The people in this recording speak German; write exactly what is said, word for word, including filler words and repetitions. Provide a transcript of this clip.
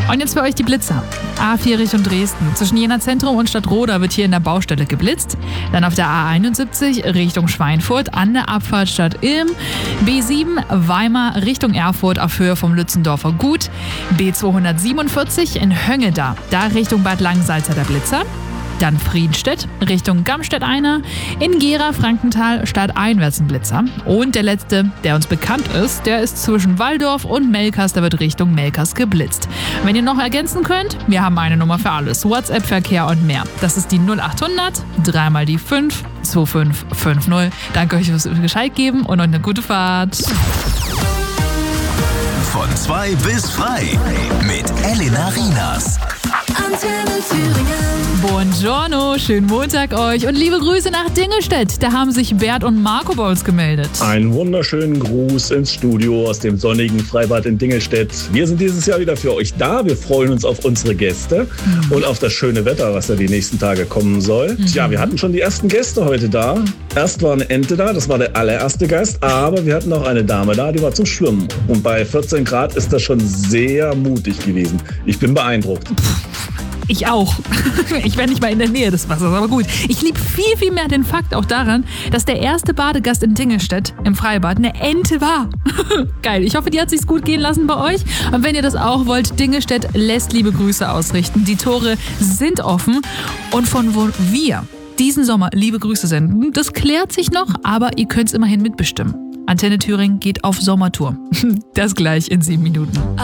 Und jetzt für euch die Blitzer. A vier Richtung Dresden. Zwischen Jena Zentrum und Stadtroda wird hier in der Baustelle geblitzt. Dann auf der A einundsiebzig Richtung Schweinfurt an der Abfahrt Stadt Ilm. B sieben Weimar Richtung Erfurt auf Höhe vom Lützendorfer Gut. B zweihundertsiebenundvierzig in Höngeda, da Richtung Bad Langsalza der Blitzer. Dann Friedenstedt Richtung Gamstedt-Einer, in Gera, Frankenthal, stadteinwärts ein Blitzer. Und der letzte, der uns bekannt ist, der ist zwischen Walldorf und Melkers, der wird Richtung Melkers geblitzt. Wenn ihr noch ergänzen könnt, wir haben eine Nummer für alles, WhatsApp-Verkehr und mehr. Das ist die null achthundert, dreimal die fünf, zwei fünf fünf null. Danke euch fürs Bescheid geben und euch eine gute Fahrt. Von zwei bis frei mit Elena Rienas. Antenne Thüringen. Buongiorno, schönen Montag euch und liebe Grüße nach Dingelstedt. Da haben sich Bert und Marco bei uns gemeldet. Einen wunderschönen Gruß ins Studio aus dem sonnigen Freibad in Dingelstedt. Wir sind dieses Jahr wieder für euch da. Wir freuen uns auf unsere Gäste mhm. und auf das schöne Wetter, was da die nächsten Tage kommen soll. Mhm. Tja, wir hatten schon die ersten Gäste heute da. Erst war eine Ente da, das war der allererste Gast, aber wir hatten auch eine Dame da, die war zum Schwimmen. Und bei vierzehn Grad ist das schon sehr mutig gewesen. Ich bin beeindruckt. Ich auch. Ich wäre nicht mal in der Nähe des Wassers, aber gut. Ich liebe viel, viel mehr den Fakt auch daran, dass der erste Badegast in Dingelstedt im Freibad eine Ente war. Geil. Ich hoffe, die hat sich's gut gehen lassen bei euch. Und wenn ihr das auch wollt, Dingelstedt lässt liebe Grüße ausrichten. Die Tore sind offen. Und von wo wir diesen Sommer liebe Grüße senden, das klärt sich noch, aber ihr könnt's immerhin mitbestimmen. Antenne Thüringen geht auf Sommertour. Das gleich in sieben Minuten.